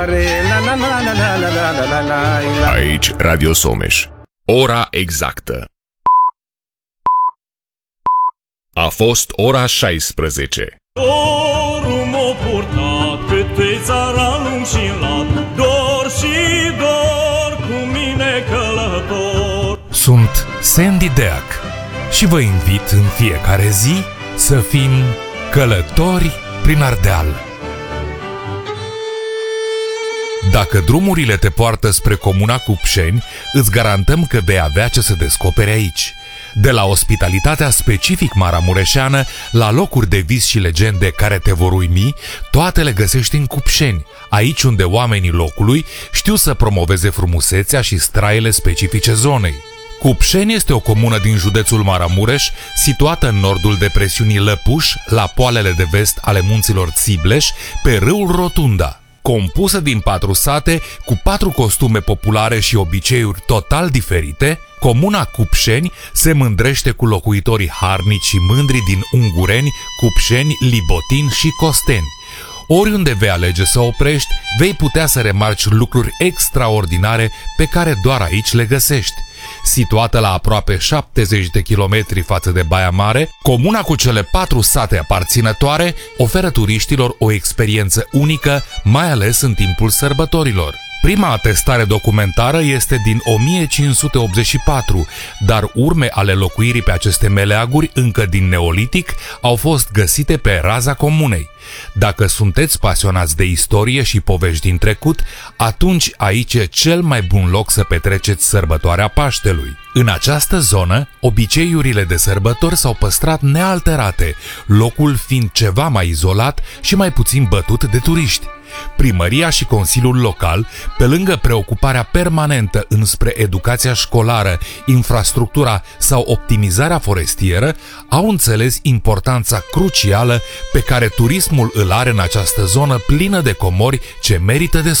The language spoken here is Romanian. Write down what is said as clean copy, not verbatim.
Aici Radio Someș. Ora exactă. A fost ora 16. Dorul m-a purtat câte țara lung și lat, dor și dor cu mine călător. Sunt Sandy Deac și vă invit în fiecare zi să fim călători prin Ardeal. Dacă drumurile te poartă spre comuna Cupșeni, îți garantăm că vei avea ce să descoperi aici. De la ospitalitatea specific maramureșeană, la locuri de vis și legende care te vor uimi, toate le găsești în Cupșeni, aici unde oamenii locului știu să promoveze frumusețea și straile specifice zonei. Cupșeni este o comună din județul Maramureș, situată în nordul depresiunii Lăpuș, la poalele de vest ale munților Țibleș, pe râul Rotunda. Compusă din 4 sate, cu 4 costume populare și obiceiuri total diferite, comuna Cupșeni se mândrește cu locuitorii harnici și mândri din Ungureni, Cupșeni, Libotin și Costeni. Oriunde vei alege să oprești, vei putea să remarci lucruri extraordinare pe care doar aici le găsești. Situată la aproape 70 de kilometri față de Baia Mare, comuna cu cele 4 sate aparținătoare oferă turiștilor o experiență unică, mai ales în timpul sărbătorilor. Prima atestare documentară este din 1584, dar urme ale locuirii pe aceste meleaguri încă din Neolitic au fost găsite pe raza comunei. Dacă sunteți pasionați de istorie și povești din trecut, atunci aici e cel mai bun loc să petreceți sărbătoarea Paștelui. În această zonă, obiceiurile de sărbători s-au păstrat nealterate, locul fiind ceva mai izolat și mai puțin bătut de turiști. Primăria și Consiliul Local, pe lângă preocuparea permanentă înspre educația școlară, infrastructura sau optimizarea forestieră, au înțeles importanța crucială pe care turismul îl are în această zonă plină de comori ce merită descoperite.